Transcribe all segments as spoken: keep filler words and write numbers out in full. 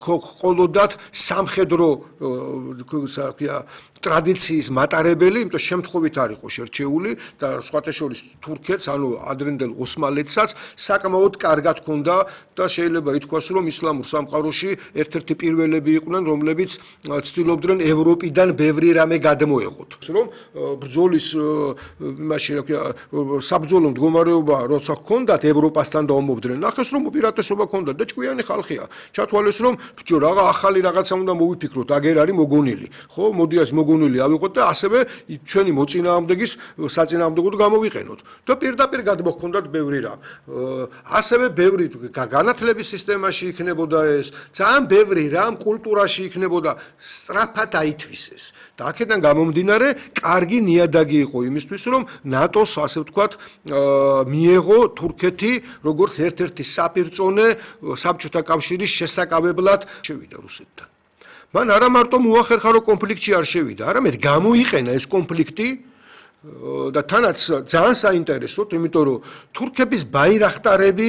ყოლოდათ სამხედრო ტრადიციის მატარებელი, იმიტომ შემთხვევით არ იყო შერჩეული და სხვათა შორის თურქეთს, ანუ ადრინდელ ოსმალეთსაც საკმაოდ კარგად ჰქონდა და შეიძლება ითქვას, რომ ისლამურ სამყაროში ერთ-ერთი პირველები იყვნენ, რომლებიც ცდილობდნენ ევროპიდან ბევრი რამე გადმოეღოთ. რომ ბრძოლის იმაში რა ქვია, საბრძოლო მდგომარეობა როცა ჰქონდათ ევროპასთან და ომობდნენ, ნახეს რომ უპირატესობა ჰქონდათ და ჭკვიანი ხალხია. ჩათვალეს რომ ბჭო რაღა ახალი რაღაცა უნდა მოვიფიქროთ, აგერ არის მოგონილი. ხო, მოდი ეს მოგონილი ავიღოთ და ასევე ჩვენი მოწინააღმდეგის საწინააღმდეგოდ გამოვიყენოთ. და პირდაპირ გადმოჰქონდათ ბევრი რამ. ასევე ბევრი განათლების სისტემაში იქნებოდა ეს, ძალიან ბევრი რამ კულტურაში იქნებოდა, სწრაფად აითვისეს. და აქედან გამომდინარე, კარგი ნიადაგი იყო იმისთვის, რომ ნატოს, ასე ვთქვათ, მიეღო თურქეთი როგორც ერთ-ერთი საპირწონე საბჭოთა კავშირის შესაკავებლად შევიდა რუსეთთან. მან არა მარტო მოახერხა, რომ კონფლიქტში არ შევიდა, არამედ გამოიყენა ეს კონფლიქტი და თანაც ძალიან საინტერესოდ, იმიტომ რომ თურქების ბაირახტარები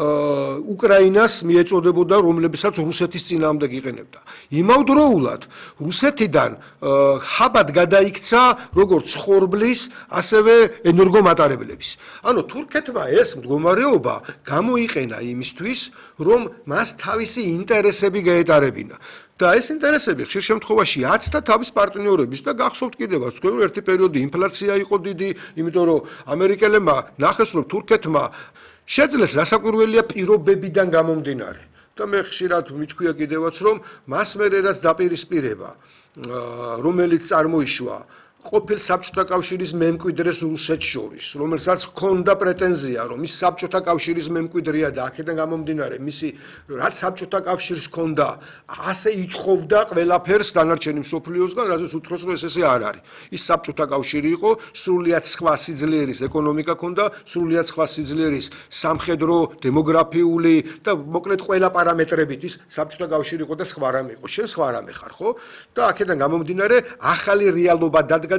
უკრაინას მიეწოდებოდა, რომლებსაც რუსეთის წინააღმდეგ იყენებდა. იმავდროულად რუსეთიდან ხაბად გადაიქცა როგორც ხორბლის, ასევე ენერგომატარებლების. ანუ თურქეთმა ეს მდგომარეობა გამოიყენა იმისთვის, რომ მას თავისი ინტერესები გაეტარებინა. და ეს ინტერესები ხშირ შემთხვევაში აცდა თავის პარტნიორების და გახსოვთ კიდევაც, თქვენ ერთი პერიოდი ინფლაცია იყო დიდი, იმიტომ რომ ამერიკელებმა ნახეს, რომ თურქეთმა შეძლეს რასაკვირველია პირობებიდან გამომდინარე. და მე ხშირად მithქვია კიდევაც, რომ მას მერე რაც დაპირისპირება, რომელიც წარმოიშვა ყოფილ საბჭოთა კავშირის მემკვიდრეს რუსეთს შორის, რომელსაც ჰქონდა პრეტენზია, რომ ის საბჭოთა კავშირის მემკვიდრეა და აქედან გამომდინარე, მისი რაც საბჭოთა კავშირს ჰქონდა, ასე ითხოვდა ყველაფერს დანარჩენი მსოფლიოსგან, რადგან უთხროს, რომ ეს ესე არ არის. ის საბჭოთა კავშირი იყო, სრულიად სხვა სიძლიერის ეკონომიკა ჰქონდა, სრულიად სხვა სიძლიერის სამხედრო, დემოგრაფიული და მოკლედ ყველა პარამეტრებით ის საბჭოთა კავშირი იყო და სხვა რამე იყო. შენ სხვა რამე ხარ, ხო? და აქედან გამომდინარე, ახალი რეალობა დადგა